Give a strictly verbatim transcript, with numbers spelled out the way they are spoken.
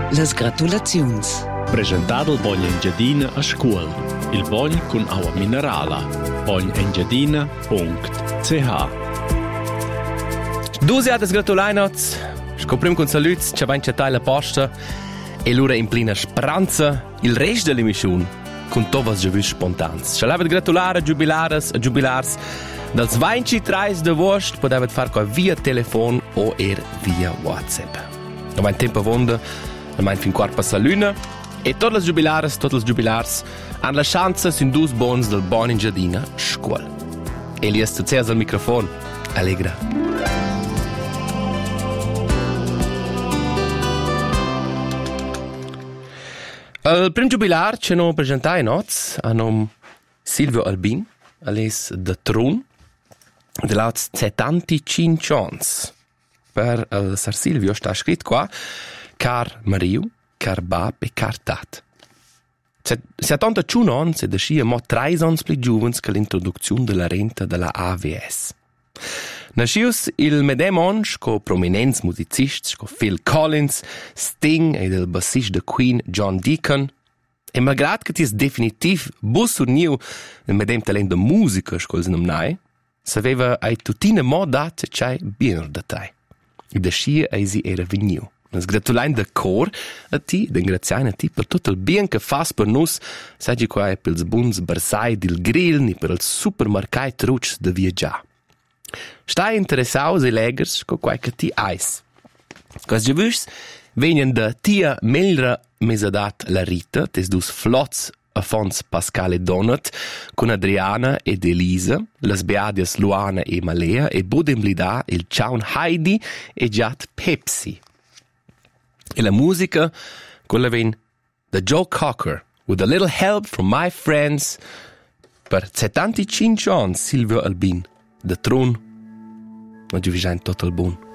Las gratulaziuns. Presentado il Bogn Engiadina a scuol. Il Bogn con aua minerala. bogn engiadina punct c h. Dusiadas gratulainots. Scoprim con saluts, c'è vain c'è la posta. E l'ora in plena speranza. Il resto dell'emissione. Con tovas giavis spontans. C'è l'avet gratulare a giubilares, a giubilars. Dals ventitré de vost podevet far qua via telefon o er via WhatsApp. Non vain tempo vonda, non vain fin quarpa sa luna. E tot las giubilares, tot las giubilars han la chance sin dus bons del Bogn Engiadina scuol. Elias, tu ceas al microfon. Allegra. Il prim giubilar ce no presentai noz a nom Silvio Albin, ales de Trun, de l'auts settantacinque ans. Per il Sar Silvio sta scrit qua, car Mariu, car bab e car tat. settantacinque ans e da scia mo treis ans pli giuvens che l'introduzione della renta della A V S. Nascius il medem onsch co prominents musicists, co Phil Collins, Sting e del bassist de Queen John Deacon, e malgrad che tis definitiv bus urniu il medem talent de musica scols nomnai, saveva ai tutina mo dat e c'hai bien da tai. E da scia eisi era vegniu. Nas gratulain de cor a ti, d'ingraziain a ti per tot il bien che fas per nus, sagi quai pels buns bersai dil grill ni per il supermercai trucs de viaggià. Stai interessaus e legers co quai che ti ais. Quas giavus venien da tia melra mesadat la Rita, tes dus flots a fons Pascal e Donat, con Adriana ed Elisa, las beadias Luana e Malea, e budem lida il ciaun Heidi e giat Pepsi. E la musica, quella ven da Joe Cocker, with a little help from my friends, per settantacinque ans Silvio Albin, da Trun, ma giuvigiain tot il bun.